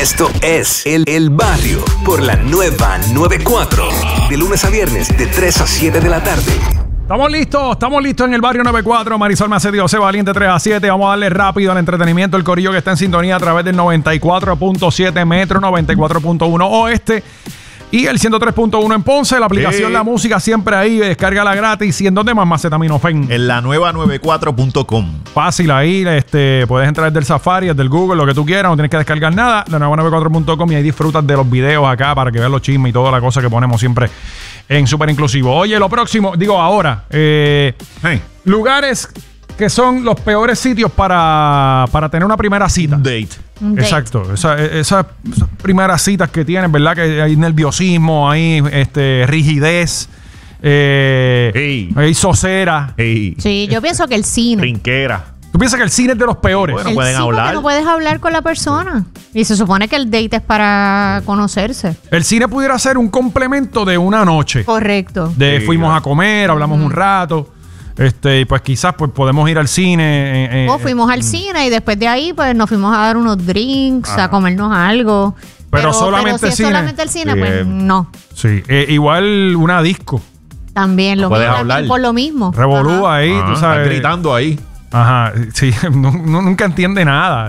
Esto es El Barrio por la nueva 94. De lunes a viernes, de 3 a 7 de la tarde. Estamos listos en El Barrio 94. Marisol Macedo, José Valiente, 3 a 7. Vamos a darle rápido al entretenimiento. El corillo que está en sintonía a través del 94.7 Metro, 94.1 Oeste y el 103.1 en Ponce. La aplicación La Música siempre ahí. Descárgala gratis. ¿Y en dónde más? Macetaminofen. En la nueva 94.com. Fácil ahí. Puedes entrar desde el Safari, desde el Google, lo que tú quieras. No tienes que descargar nada. La nueva 94.com y ahí disfrutas de los videos acá para que veas los chismes y toda la cosa que ponemos siempre en Súper Inclusivo. Oye, lo próximo, ahora, lugares que son los peores sitios para tener una primera cita. Date. Exacto. Esas primeras citas que tienen, ¿verdad? Que hay nerviosismo, hay rigidez, hay sosera. Sí, yo pienso que el cine. Trinquera. ¿Tú piensas que el cine es de los peores? Bueno, pueden hablar. No puedes hablar con la persona. Y se supone que el date es para conocerse. El cine pudiera ser un complemento de una noche. Correcto. Fuimos a comer, hablamos un rato. Y pues quizás podemos ir al cine. O fuimos al cine y después de ahí pues nos fuimos a dar unos drinks, a comernos algo. Pero solamente si es solamente el cine, pues no. Sí, igual una disco. También lo puedes mismo, hablar. por lo mismo. Revolú ahí, tú sabes. Están gritando ahí. Ajá, sí, nunca entiende nada.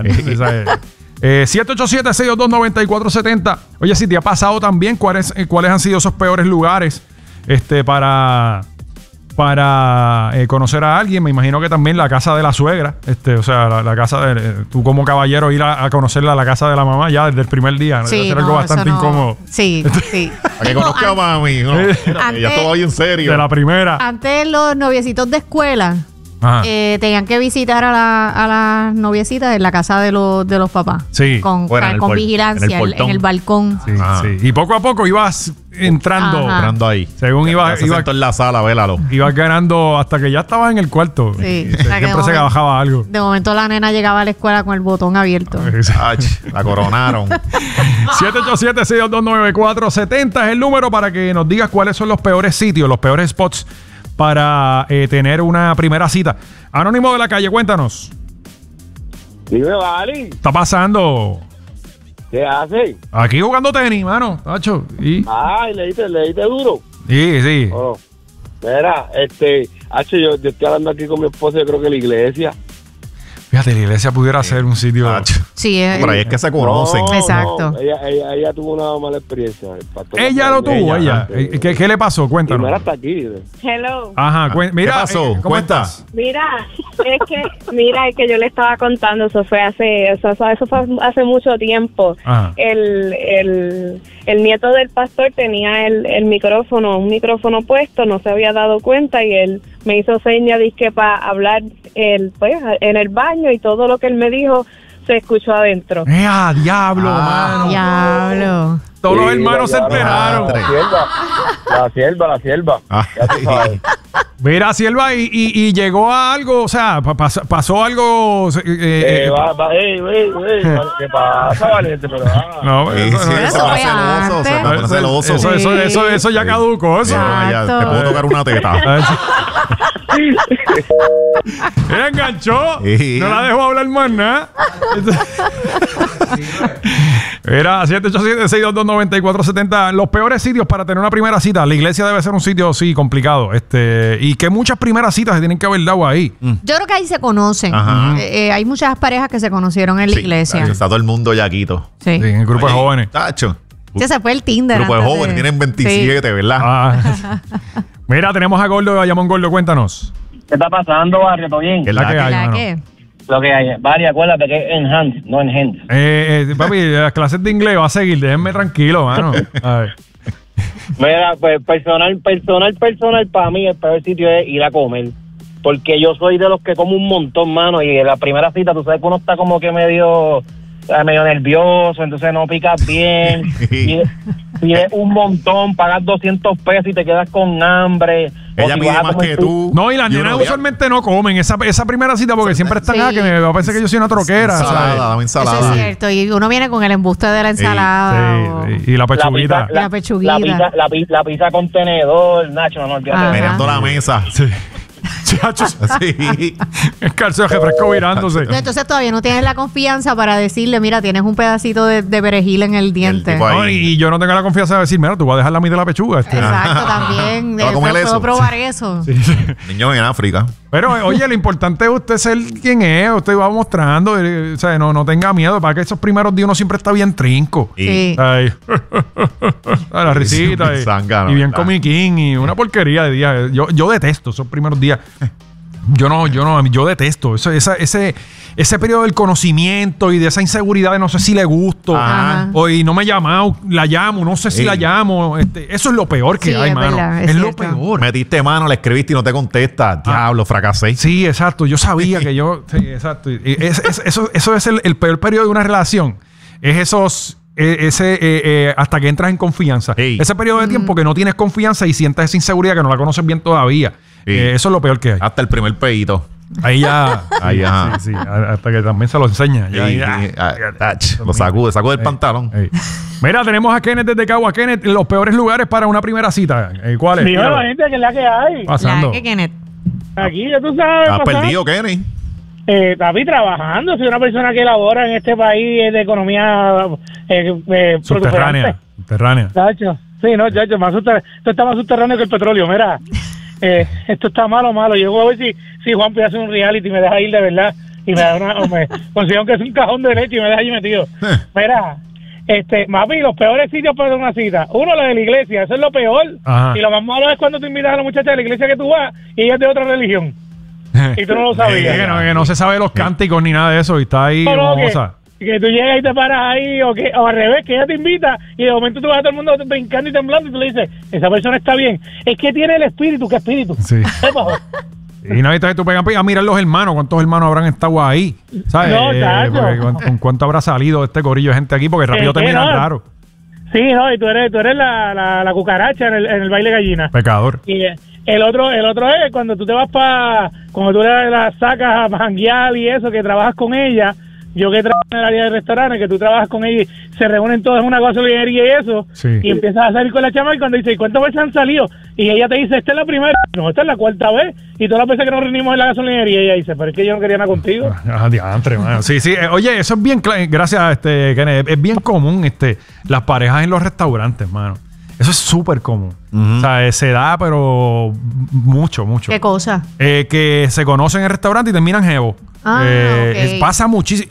787-622-9470. Oye, si te ha pasado también, ¿cuáles han sido esos peores lugares para conocer a alguien? Me imagino que también la casa de la suegra, la casa de tú como caballero ir a conocerla a la casa de la mamá ya desde el primer día, ¿no? Sí, ser algo bastante incómodo. Sí. Para que conozca a mami, ¿no? Ya todo ahí en serio. De la primera. Antes los noviecitos de escuela tenían que visitar a las noviecitas en la casa de los papás. Sí. Con vigilancia en el balcón. Sí, sí. Y poco a poco ibas entrando ahí. Según ibas en la sala, vélalo. Ibas ganando hasta que ya estabas en el cuarto. Sí. Siempre se bajaba algo. De momento la nena llegaba a la escuela con el botón abierto. La coronaron. 787-622-9470 es el número para que nos digas cuáles son los peores sitios, los peores spots para tener una primera cita. Anónimo de la Calle, cuéntanos. Dime, Vali. ¿Qué está pasando? ¿Qué hace? Aquí jugando tenis, mano. Tacho. Ay, le diste duro. Sí. Oh. Mira, yo estoy hablando aquí con mi esposa, yo creo que la iglesia. Fíjate, la iglesia pudiera ser un sitio. Sí, por ahí es que se conocen. Exacto. No, ella tuvo una mala experiencia. Ella lo tuvo, ella. ¿Qué le pasó? Cuéntanos. Mira, hasta aquí. Hello. Ajá, mira. ¿Qué pasó? ¿Cómo estás? Mira, es que yo le estaba contando, eso fue hace mucho tiempo. Ajá. El nieto del pastor tenía un micrófono puesto, no se había dado cuenta y él me hizo señas que para hablar en el baño y todo lo que él me dijo se escuchó adentro. ¡Diablo, mano! ¡Diablo! Todos los hermanos se enteraron. La sierva. Ya tú sabes. Mira, sierva, y llegó a algo, o sea, pasó algo. ¿Qué pasa, Valiente? Pero, no, eso ya caducó. Eso. Ya, te puedo tocar una teta. Ella enganchó. No la dejó hablar más nada. Era 787-622-9470. Los peores sitios para tener una primera cita. La iglesia debe ser un sitio, sí, complicado. Y que muchas primeras citas se tienen que haber dado ahí. Yo creo que ahí se conocen. Hay muchas parejas que se conocieron en la iglesia. Está todo el mundo yaquito. Sí. En el grupo de jóvenes. Tacho. Se fue el Tinder. Grupo de jóvenes, tienen 27, ¿verdad? Mira, tenemos a Gordo de Bayamón. Gordo, cuéntanos. ¿Qué está pasando, Barrio? ¿Todo bien? ¿Qué es la que hay, ¿Qué? Lo que hay. Barrio, acuérdate que es enhance, no enhance. Papi, las clases de inglés va a seguir. Déjenme tranquilo, mano. A ver. Mira, pues personal, para mí el peor sitio es ir a comer. Porque yo soy de los que como un montón, mano. Y en la primera cita, tú sabes que uno está como que medio nervioso, entonces no picas bien. Pides un montón, pagas 200 pesos y te quedas con hambre. Ella pide más que tú. No, y las nenas usualmente no comen esa primera cita porque siempre están que me va a pensar que yo soy una troquera. Dame ensalada. Eso es cierto. Y uno viene con el embuste de la ensalada. Sí. Y la pechuguita. La pechuguita. La pizza con tenedor, Nacho, no olvides. Meneando la mesa. Sí. Sí. El calcio de refresco virándose. Entonces todavía no tienes la confianza para decirle, mira, tienes un pedacito de perejil en el diente. tipo ahí. No, y yo no tengo la confianza de decir, mira, tú vas a dejar la mitad de la pechuga. Exacto, también. ¿Va a comer Puedo eso? probar eso. Sí, sí. Niños en África. Pero, oye, lo importante es usted ser quien es. Usted va mostrando. O sea, no tenga miedo. Para que esos primeros días uno siempre está bien trinco. Sí. Ay, la risita. Sí, zángano, y bien ¿verdad? comiquín. Y una porquería de días. Yo detesto esos primeros días. Yo detesto ese periodo del conocimiento y de esa inseguridad de no sé si le gusto. Ajá. O y no me he llamado, la llamo, no sé si la llamo. Eso es lo peor que Sí, hay, es mano. verdad, es es lo cierto. peor. Metiste mano, le escribiste y no te contesta. Diablo, fracasé. Sí, exacto. Yo sabía que yo... Sí, exacto. Eso es el peor periodo de una relación. Es esos... hasta que entras en confianza. Sí. Ese periodo de tiempo que no tienes confianza y sientes esa inseguridad que no la conoces bien todavía. Sí. Eso es lo peor que hay. Hasta el primer pedito. Ahí ya... Ahí, ajá. Sí, hasta que también se lo enseña. Ya, Sí, ya. sí. Lo sacude el pantalón. Ey. Mira, tenemos a Kenneth desde Cagua. Kenneth, los peores lugares para una primera cita. ¿Cuál es? Dímelo, Tíralo. gente, que es la que hay. Pasando. La que Kenneth. Aquí, ya tú sabes. ¿Estás pasar. perdido, Kenny? David, trabajando. Soy una persona que labora en este país de economía Subterránea. Subterránea. Chacho. Sí, no, chacho, esto está más subterráneo que el petróleo. Mira, esto está malo. Yo voy a ver si Juan puede hacer un reality y me deja ir de verdad. Y me da o me consigo que es un cajón de leche y me deja ahí metido. Mira, mami, los peores sitios para una cita. Uno, la de la iglesia, eso es lo peor. Ajá. Y lo más malo es cuando tú invitas a la muchacha de la iglesia que tú vas y ella es de otra religión. Y tú no lo sabías. Que no se sabe los cánticos ni nada de eso y está ahí No, moza. que tú llegas y te paras ahí o al revés, que ella te invita y de momento tú vas a todo el mundo brincando y temblando y tú le dices, esa persona está bien. Es que tiene el espíritu. ¿Qué espíritu? Sí. ¿Qué pasó? Y no, entonces tú pegas a mirar los hermanos, cuántos hermanos habrán estado ahí. ¿Sabes? No, chacho. Porque con cuánto habrá salido este corillo de gente aquí, porque rápido terminan no. raro. Sí, no, y tú eres la cucaracha en el baile gallina. Pecador. Y el otro es cuando tú te vas cuando tú la sacas a janguear y eso, que trabajas con ella. Yo que trabajo en el área de restaurantes, que tú trabajas con ella y se reúnen todos en una gasolinería y eso, Sí. y empiezas a salir con la chama y cuando dice, ¿cuántas veces han salido? Y ella te dice, esta es la primera, no, esta es la cuarta vez, y todas las veces que nos reunimos en la gasolinería, ella dice, pero es que yo no quería nada contigo. Ah, diantre, mano. Sí. Oye, eso es bien... Gracias, Kenneth. Es bien común las parejas en los restaurantes, mano. Eso es súper común. O sea, se da, pero mucho. ¿Qué cosa? Que se conocen en el restaurante y terminan jevo. Ok. Pasa muchísimo.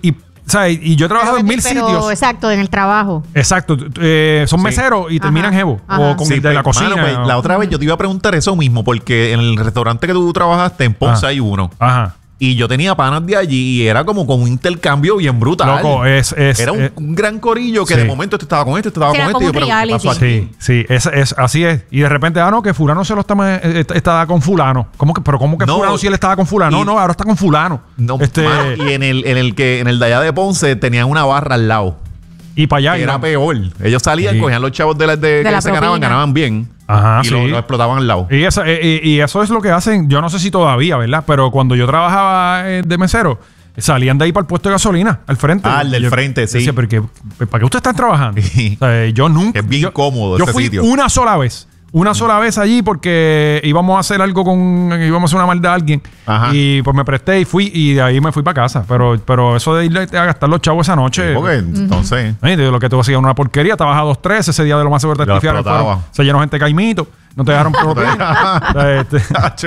Y yo he trabajado en 1000 sitios. Exacto, en el trabajo. Exacto. Son meseros y terminan Ajá. jevo. Ajá. O con el de la pues, cocina. mano, pues, la otra vez yo te iba a preguntar eso mismo, porque en el restaurante que tú trabajaste en Ponce hay uno. Ajá. Y yo tenía panas de allí y era como con un intercambio bien brutal. Loco, era un gran corillo que sí. de momento este estaba con este, estaba Sí, con era este. como Y yo, un pero, ¿qué reality. pasó aquí? Sí, así es. Y de repente, no, que fulano se lo está con fulano. ¿Cómo que No, fulano si él estaba con fulano? y- No, ahora está con fulano. No, mano, y en el de allá de Ponce tenían una barra al lado. y para allá. Que y era no. peor. Ellos salían, Sí. cogían los chavos que la se ganaban, propina. ganaban bien. Ajá, y sí. lo explotaban al lado. Y eso es lo que hacen, yo no sé si todavía, ¿verdad? Pero cuando yo trabajaba de mesero, salían de ahí para el puesto de gasolina, al frente. Ah, el del Yo frente, sí. decía, ¿pero ¿para qué ustedes están trabajando? Sí. O sea, yo nunca... Es bien cómodo Yo ese fui sitio. una sola vez allí porque íbamos a hacer algo íbamos a hacer una maldad a alguien. Ajá. Y pues me presté y fui y de ahí me fui para casa. Pero eso de ir a gastar los chavos esa noche... Porque entonces... De lo que tú hacías una porquería, estabas a 2-3, ese día de lo más seguro te Lo testificaron, explotaba. se llenó gente de caimito, no te dejaron propina. O sea, Tacho.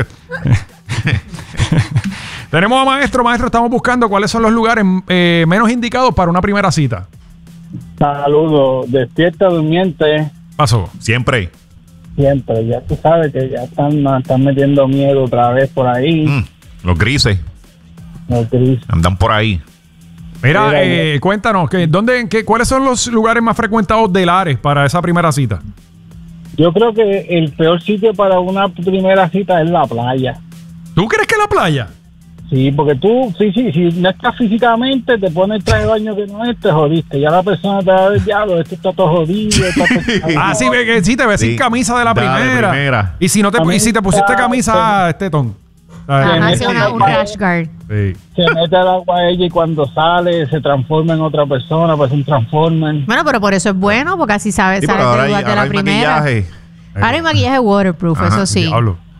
Tenemos a Maestro, estamos buscando cuáles son los lugares menos indicados para una primera cita. Saludos, despierta durmiente, Pasó. Siempre. siempre, ya tú sabes que ya están metiendo miedo otra vez por ahí. Los grises No, Cris. andan por ahí. Mira, Mira, cuéntanos, ¿cuáles son los lugares más frecuentados de Lares para esa primera cita? Yo creo que el peor sitio para una primera cita es la playa. ¿Tú crees que la playa? Sí, porque tú, si no estás físicamente, te pones el traje de baño que no es, te jodiste. Ya la persona te va a ver, diablo, esto está todo jodido. Sí, te ves sin Sí. camisa de la Da de primera. primera. Y si no te y si te pusiste camisa, ton. Ajá, sí, sí, un rash guard. Sí. Se mete al agua a ella y cuando sale se transforma en otra persona, pues un transformer. Bueno, pero por eso es bueno, porque así sabes Sí, pero de ahora dudas de hay la primera. maquillaje. Ahora hay maquillaje waterproof, Ajá, eso sí. Diablo.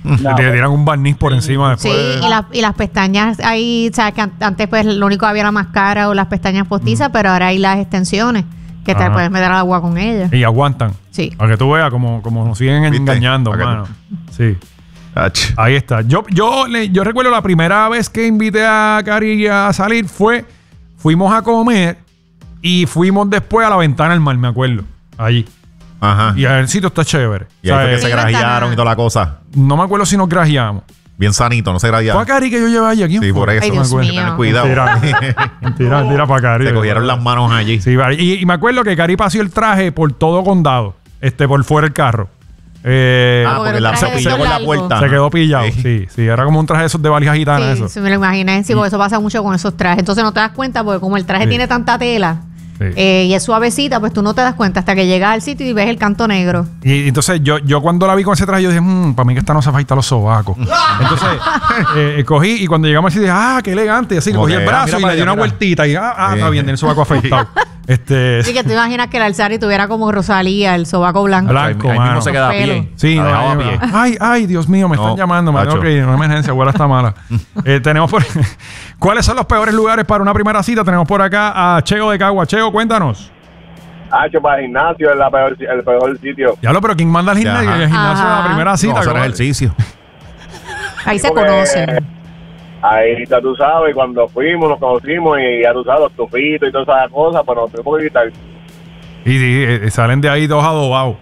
Te tiran un barniz por encima Sí, después. y las pestañas ahí, o sea, que antes pues lo único que había era la máscara o las pestañas postizas, pero ahora hay las extensiones que te Ajá. puedes meter al agua con ellas. Y aguantan. Sí. Para que tú veas como nos siguen ¿Viste? engañando, Para que mano. Sí. Ach. Ahí está. Yo recuerdo la primera vez que invité a Cari a salir fuimos a comer y fuimos después a la Ventana del Mar, me acuerdo. Allí. Ajá. Y el sitio está chévere. Y ahí fue que Sí, se grajearon y toda la cosa. No me acuerdo si nos grajeamos. Bien sanito, no se Fue a grajearon. Cari que yo llevé allí. ¿Quién Sí, fue? por eso. Ay, Dios me acuerdo. mío. Tener cuidado. Mentira para Cari. Se cogieron las manos allí. Sí, vale. Y me acuerdo que Cari paseó el traje por todo condado. Por fuera del carro. Porque la traje cepilló con la largo. puerta. Se quedó pillado. Sí. Sí. Era como un traje de esos de valija gitana, Sí, eso. sí, me lo imaginé. Sí, porque eso pasa mucho con esos trajes. Entonces no te das cuenta porque como el traje Sí. tiene tanta tela Sí. y es suavecita, pues tú no te das cuenta hasta que llegas al sitio y ves el canto negro. Y entonces yo cuando la vi con ese traje, yo dije, para mí que esta no se afeita los sobacos. Entonces cogí y cuando llegamos así dije, qué elegante. Y así Como cogí que, el brazo mira y para le di allá, una mira. vueltita y está bien, tiene el sobaco afeitado. Así que tú imaginas que el Alzari tuviera como Rosalía, el sobaco blanco. Blanco, Ahí mismo mano. se queda a Pelo. pie. Sí, La no, dejaba a pie. ay, Dios mío, me están No, llamando. Me tengo macho. que ir, una emergencia, abuela está mala. Tenemos por ¿Cuáles son los peores lugares para una primera cita? Tenemos por acá a Cheo de Cagua. Cheo, cuéntanos. Para el gimnasio es el peor sitio. Ya pero ¿quién manda al gimnasio? Ajá. El gimnasio de la Ajá. primera cita. No, hacer cabrón. ejercicio. Ahí se Porque conocen. Ahí ya tú sabes, cuando fuimos, nos conocimos y ya tú sabes, los tufitos y todas esas cosas, pues nos tuvimos que quitar. Y sí, salen de ahí todos adobados.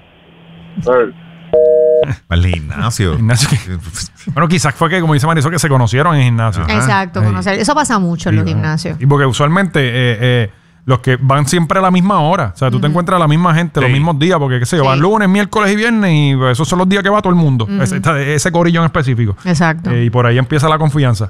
Al gimnasio. Gimnasio que- Bueno, quizás fue que, como dice Marisol, que se conocieron en el gimnasio. Ajá. Exacto, Ahí. conocer. Eso pasa mucho en los gimnasios. Y porque usualmente los que van siempre a la misma hora. O sea, tú te encuentras a la misma gente los Sí. mismos días, porque qué sé yo, Sí. van lunes, miércoles y viernes y pues, esos son los días que va todo el mundo. Ese corillo en específico. Exacto. Y por ahí empieza la confianza.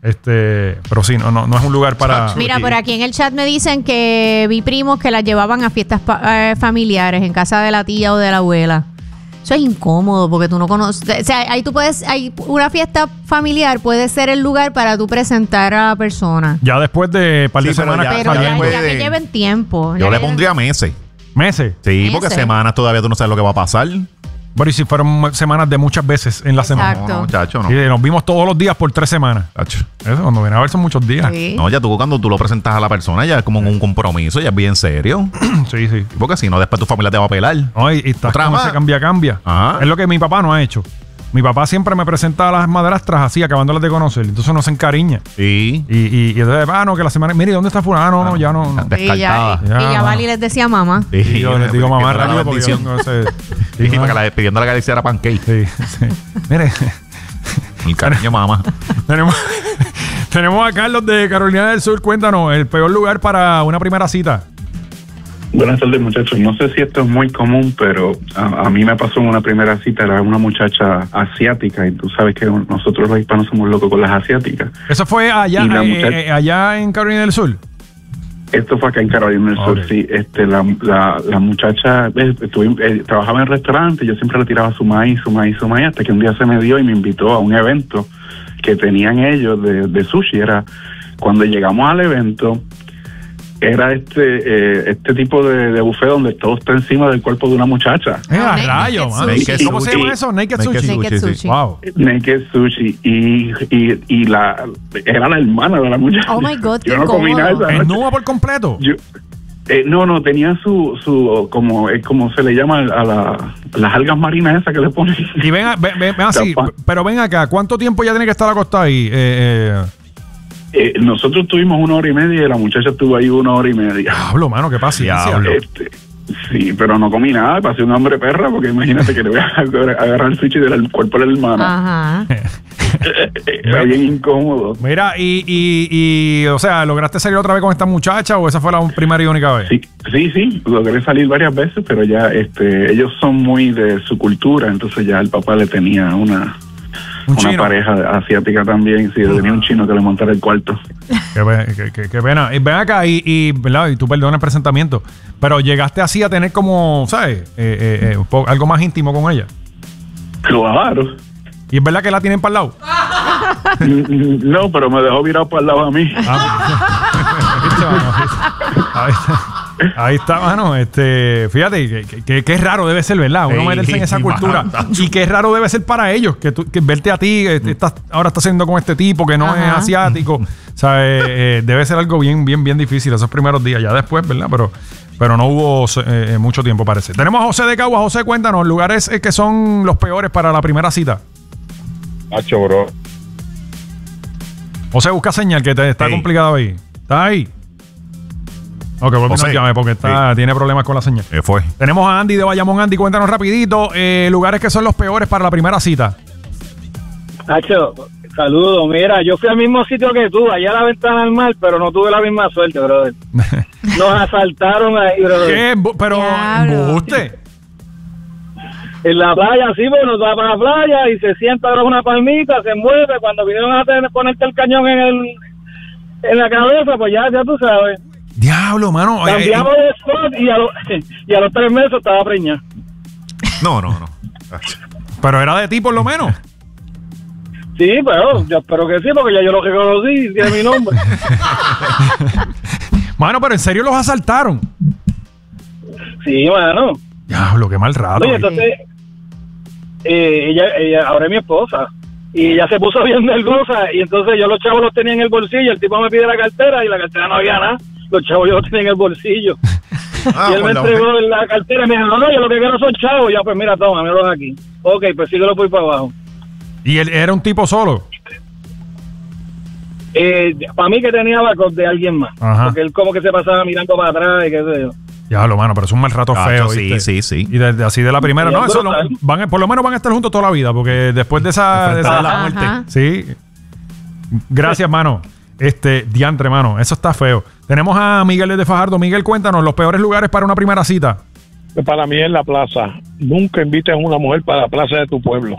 Pero sí, no es un lugar para... Mira, por aquí en el chat me dicen que vi primos que las llevaban a fiestas familiares en casa de la tía o de la abuela. Eso es incómodo porque tú no conoces. O sea, ahí tú puedes. Hay una fiesta familiar puede ser el lugar para tú presentar a la persona. Ya después de par de Sí, pero semanas ya- Pero ya, después ya de- que lleven tiempo. Yo ya le que- pondría meses. meses. Sí, porque Meses. semanas todavía tú no sabes lo que va a pasar. Bueno, y si fueron semanas de muchas veces en la semana. Exacto. No, muchacho, no. Y nos vimos todos los días por 3 semanas. Chacho. Eso, cuando viene a ver son muchos días. Sí. No, ya tú cuando tú lo presentas a la persona ya es como un compromiso, ya es bien serio. Sí, sí. Porque si no, después tu familia te va a pelar. No, y estás Otra con más. ese cambia. Ajá. Es lo que mi papá no ha hecho. Mi papá siempre me presenta a las madrastras así, acabándolas de conocer. Entonces no se encariña. Sí. Y entonces, no, que la semana... Mire, ¿dónde está fulano? No, ya no. Y ya, Descartada. Ya, y ya mano. Vali les decía mamá. Sí, Y yo les digo mamá pidiendo la rápido porque yo bendición. no sé. Sí, para que pidiendo la galaxia era pancake. Sí. Mire, El cariño mamá. tenemos a Carlos de Carolina del Sur. Cuéntanos, el peor lugar para una primera cita. Buenas tardes, muchachos. No sé si esto es muy común, pero a mí me pasó en una primera cita, era una muchacha asiática, y tú sabes que nosotros los hispanos somos locos con las asiáticas. Eso fue allá, Y la muchacha- allá en Carolina del Sur. Esto fue acá en Carolina del Sur, Ok. sí. La muchacha trabajaba en el restaurante, yo siempre le tiraba su maíz, hasta que un día se me dio y me invitó a un evento que tenían ellos de sushi. Era cuando llegamos al evento, era este tipo de buffet donde todo está encima del cuerpo de una muchacha. A Naked rayo, mano. sushi. ¿Cómo se llama eso? Naked sushi. Naked sushi. Wow. Naked sushi y era la hermana de la muchacha. Oh, my God, Yo qué no comí nada incómodo. esa ¿Es noche. nuba por completo? No, tenía su como se le llama a las algas marinas esas que le ponen. Y ven así, Capaz. pero ven acá, ¿cuánto tiempo ya tiene que estar acostada ahí? Nosotros tuvimos 1 hora y media y la muchacha estuvo ahí 1 hora y media. Hablo, mano, qué paciencia. Diablo. Sí, pero no comí nada, pasé un hambre perra, porque imagínate que le voy a agarrar el sushi del cuerpo de la hermana. Ajá. Era bien incómodo. Mira, y o sea, ¿lograste salir otra vez con esta muchacha o esa fue la primera y única vez? Sí, logré salir varias veces, pero ya ellos son muy de su cultura, entonces ya el papá le tenía una chino. pareja asiática también, sí, tenía un chino que le montara el cuarto. Qué pena. Y ven acá ¿verdad? Y tú perdona el presentamiento, pero llegaste así a tener como, ¿sabes? Algo más íntimo con ella. Claro. Y es verdad que la tienen para el lado. No, pero me dejó virado para el lado a mí. ¿Viste, mano? Ahí está, mano. Fíjate que raro debe ser, ¿verdad? Uno meterse en esa cultura. Y qué raro debe ser para ellos que verte a ti, ahora estás haciendo con este tipo que no es asiático. O sea, debe ser algo bien difícil esos primeros días. Ya después, ¿verdad? Pero no hubo mucho tiempo, parece. Tenemos a José de Cagua. José, cuéntanos, lugares que son los peores para la primera cita. Hacho, bro. José, busca señal que te está complicado ahí. ¿Estás ahí? Ok, volvemos a llame porque tiene problemas con la señal. Fue. Tenemos a Andy de Bayamón. Andy, cuéntanos rapidito lugares que son los peores para la primera cita. Hacho, saludos. Mira, yo fui al mismo sitio que tú, allá a la Ventana del Mar, pero no tuve la misma suerte, brother. Nos asaltaron ahí, brother. ¿Qué? Pero embuste. En la playa, sí, porque nos va para la playa y se sienta ahora una palmita, se mueve. Cuando vinieron a ponerte el cañón en la cabeza, pues ya tú sabes. Diablo, mano. Cambiamos de spot y a los 3 meses estaba preñada. No. Pero era de ti, por lo menos. Sí, pero yo espero que sí, porque ya yo lo reconocí, tiene mi nombre. Mano, pero en serio los asaltaron. Sí, mano. Diablo, qué mal rato. Oye, entonces, ella ahora es mi esposa. Y ella se puso bien nerviosa. Y entonces yo los chavos los tenía en el bolsillo. El tipo me pide la cartera y la cartera no había nada. Los chavos yo los tenía en el bolsillo. Y él me entregó la cartera y me dijo, no, yo lo que quiero son chavos. Ya, pues mira, toma, míralos aquí. Ok, pues síguelo por ahí para abajo. ¿Y él era un tipo solo? Para mí que tenía backup de alguien más. Ajá. Porque él como que se pasaba mirando para atrás y qué sé yo. Diablo, mano, pero es un mal rato feo. Sí. Y así de la primera, no, eso por lo menos van a estar juntos toda la vida, porque después de esa la muerte. Sí. Gracias, mano. Diantre, mano, eso está feo. Tenemos a Miguel desde Fajardo. Miguel, cuéntanos, los peores lugares para una primera cita. Para mí es la plaza. Nunca invites a una mujer para la plaza de tu pueblo.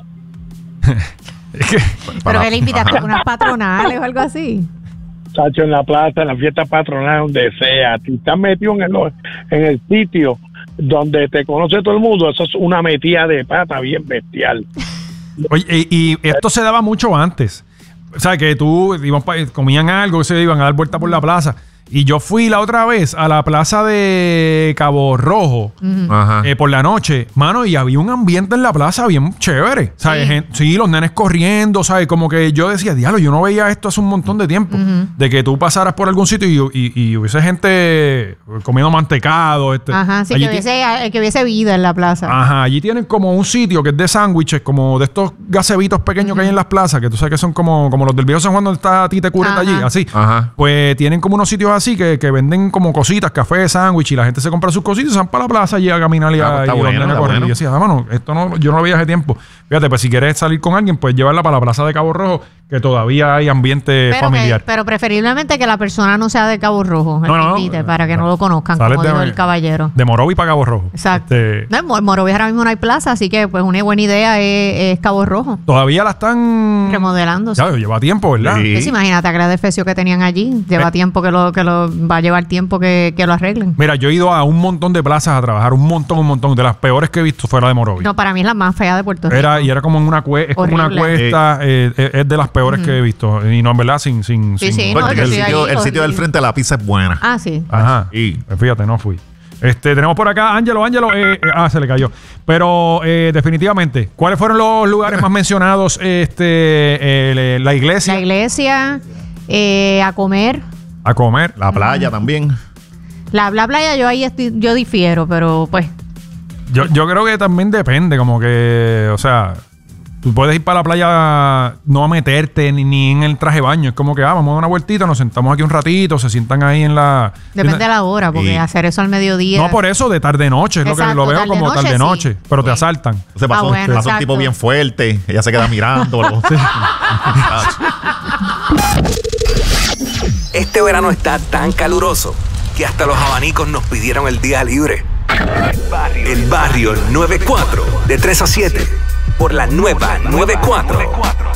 Pero él invitaste a unas patronales o algo así. Chacho, en la plaza, en la fiesta patronal, donde sea. Si estás metido en el sitio donde te conoce todo el mundo, eso es una metida de pata bien bestial. Oye, y esto se daba mucho antes. O sea, que comían algo, se iban a dar vuelta por la plaza. Y yo fui la otra vez a la plaza de Cabo Rojo por la noche, mano, y había un ambiente en la plaza bien chévere. ¿Sabes? Sí, los nenes corriendo, ¿sabes? Como que yo decía, diablo, yo no veía esto hace un montón de tiempo. De que tú pasaras por algún sitio y hubiese gente comiendo mantecado. Ajá, sí, que hubiese vida en la plaza. Ajá, allí tienen como un sitio que es de sándwiches, como de estos gasebitos pequeños que hay en las plazas, que tú sabes que son como los del viejo San Juan donde está Tite Cureta allí, así. Ajá. Pues tienen como unos sitios así que venden como cositas, café, sándwich, y la gente se compra sus cositas y se van para la plaza allí a caminar y correr. Y yo decía, mano, esto yo no lo veía hace tiempo. Fíjate, pues si quieres salir con alguien, pues llevarla para la plaza de Cabo Rojo, que todavía hay ambiente familiar. Pero preferiblemente que la persona no sea de Cabo Rojo, para que no lo conozcan, como dijo el caballero. De Morovi para Cabo Rojo. Exacto. En Morovi ahora mismo no hay plaza, así que pues una buena idea es Cabo Rojo. Todavía la están remodelando. Claro, lleva tiempo, ¿verdad? Sí. Pues imagínate, aquel defecio que tenían allí. Lleva tiempo que lo va a llevar tiempo que lo arreglen. Mira, yo he ido a un montón de plazas a trabajar, un montón. De las peores que he visto fuera de Morovi. No, para mí es la más fea de Puerto Rico. Era como en una cuesta, como una cuesta, es de las peores que he visto. Y no, en verdad, sin porque el sitio del frente a la pizza es buena. Ah, sí. Ajá. Fíjate, no fui. Tenemos por acá Ángelo, se le cayó. Pero definitivamente, ¿cuáles fueron los lugares más mencionados? La iglesia. La iglesia, a comer. La playa también. La playa yo difiero, pero pues. Yo creo que también depende, como que, o sea, tú puedes ir para la playa, no a meterte ni en el traje de baño. Es como que, vamos a dar una vueltita, nos sentamos aquí un ratito, se sientan ahí en la... Depende de la hora, porque hacer eso al mediodía... No, por eso, de tarde-noche, es lo que lo veo como tarde-noche, pero te asaltan. Se pasó un tipo bien fuerte, ella se queda mirando. Este verano está tan caluroso que hasta los abanicos nos pidieron el día libre. El Barrio 94, de 3 a 7, por la nueva 94.